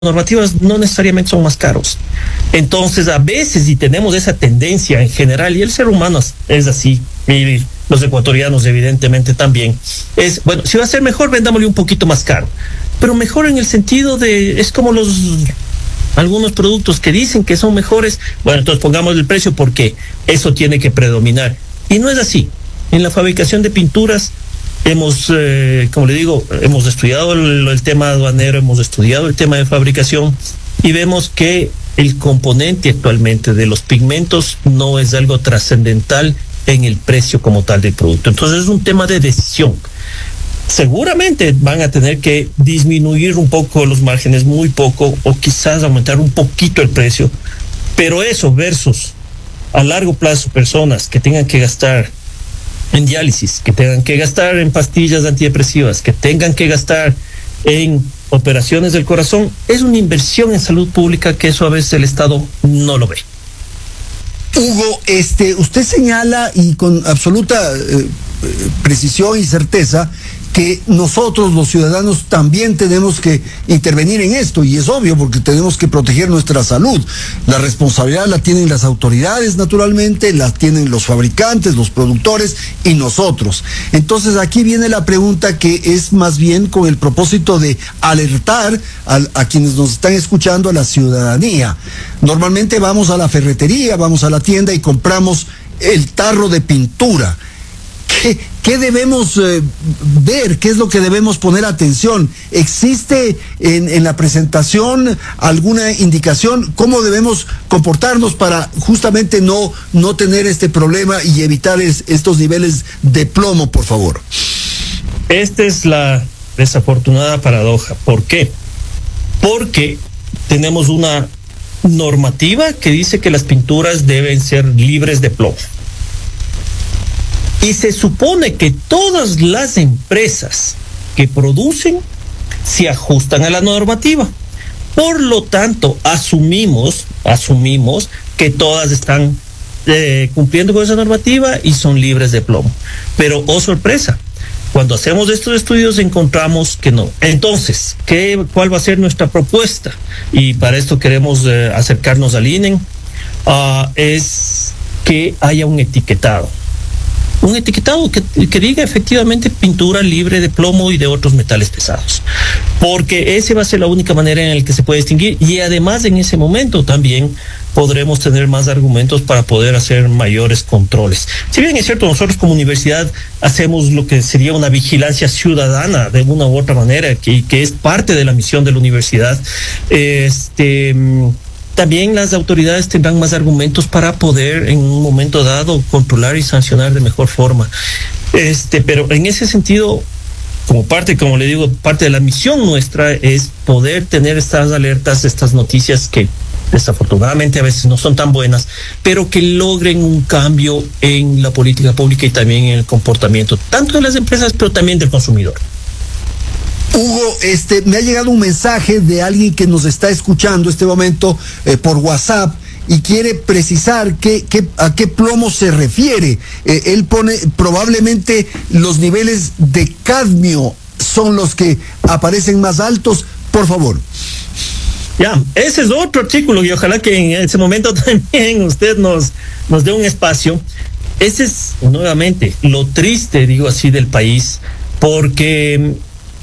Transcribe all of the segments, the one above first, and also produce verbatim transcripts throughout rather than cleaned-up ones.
normativas no necesariamente son más caros. Entonces, a veces, y tenemos esa tendencia en general, y el ser humano es así, y los ecuatorianos evidentemente también, es, bueno, si va a ser mejor, vendámosle un poquito más caro. Pero mejor en el sentido de, es como los, algunos productos que dicen que son mejores, bueno, entonces pongamos el precio porque eso tiene que predominar. Y no es así. En la fabricación de pinturas, hemos, eh, como le digo, hemos estudiado el, el tema aduanero, hemos estudiado el tema de fabricación y vemos que el componente actualmente de los pigmentos no es algo trascendental en el precio como tal del producto. Entonces es un tema de decisión. Seguramente van a tener que disminuir un poco los márgenes, muy poco, o quizás aumentar un poquito el precio, pero eso versus a largo plazo personas que tengan que gastar en diálisis, que tengan que gastar en pastillas antidepresivas, que tengan que gastar en operaciones del corazón, es una inversión en salud pública que eso a veces el Estado no lo ve. Hugo, este, usted señala y con absoluta eh, precisión y certeza que nosotros los ciudadanos también tenemos que intervenir en esto, y es obvio porque tenemos que proteger nuestra salud. La responsabilidad la tienen las autoridades, naturalmente, la tienen los fabricantes, los productores y nosotros. Entonces aquí viene la pregunta, que es más bien con el propósito de alertar a, a quienes nos están escuchando, a la ciudadanía. Normalmente vamos a la ferretería, vamos a la tienda y compramos el tarro de pintura. ¿Qué, qué debemos eh, ver? ¿Qué es lo que debemos poner atención? ¿Existe en, en la presentación alguna indicación? ¿Cómo debemos comportarnos para justamente no, no tener este problema y evitar es, estos niveles de plomo, por favor? Esta es la desafortunada paradoja. ¿Por qué? Porque tenemos una normativa que dice que las pinturas deben ser libres de plomo. Y se supone que todas las empresas que producen se ajustan a la normativa. Por lo tanto, asumimos, asumimos que todas están eh, cumpliendo con esa normativa y son libres de plomo. Pero, oh sorpresa, cuando hacemos estos estudios encontramos que no. Entonces, ¿qué, cuál va a ser nuestra propuesta? Y para esto queremos eh, acercarnos al I N E. Uh, es que haya un etiquetado. Un etiquetado que, que diga efectivamente pintura libre de plomo y de otros metales pesados, porque esa va a ser la única manera en la que se puede distinguir, y además en ese momento también podremos tener más argumentos para poder hacer mayores controles. Si bien es cierto, nosotros como universidad hacemos lo que sería una vigilancia ciudadana de una u otra manera, que, que es parte de la misión de la universidad, este... también las autoridades tendrán más argumentos para poder en un momento dado controlar y sancionar de mejor forma. Este, pero en ese sentido, como parte, como le digo, parte de la misión nuestra es poder tener estas alertas, estas noticias que desafortunadamente a veces no son tan buenas, pero que logren un cambio en la política pública y también en el comportamiento, tanto de las empresas, pero también del consumidor. Hugo, este, me ha llegado un mensaje de alguien que nos está escuchando en este momento eh, por WhatsApp y quiere precisar qué, qué, a qué plomo se refiere. Eh, él pone, probablemente los niveles de cadmio son los que aparecen más altos. Por favor. Ya, ese es otro artículo y ojalá que en ese momento también usted nos, nos dé un espacio. Ese es, nuevamente, lo triste, digo así, del país, porque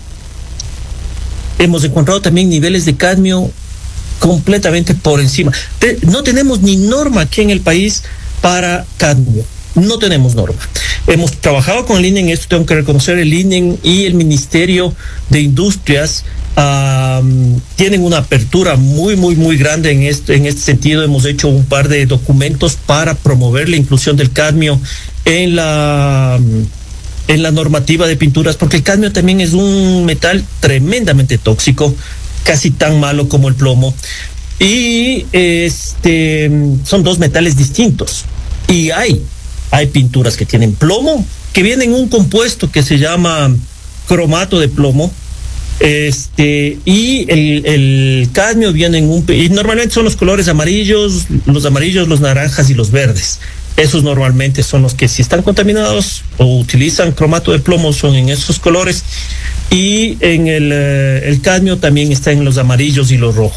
hemos encontrado también niveles de cadmio completamente por encima. Te, no tenemos ni norma aquí en el país para cadmio. No tenemos norma. Hemos trabajado con el I N E en esto, tengo que reconocer, el I N E y el Ministerio de Industrias um, tienen una apertura muy, muy, muy grande en este, en este sentido. Hemos hecho un par de documentos para promover la inclusión del cadmio en la... en la normativa de pinturas, porque el cadmio también es un metal tremendamente tóxico, casi tan malo como el plomo, y este son dos metales distintos, y hay hay pinturas que tienen plomo, que vienen un compuesto que se llama cromato de plomo, este y el, el cadmio viene en un, y normalmente son los colores amarillos, los amarillos, los naranjas y los verdes. Esos normalmente son los que si están contaminados o utilizan cromato de plomo son en esos colores, y en el, el cadmio también está en los amarillos y los rojos.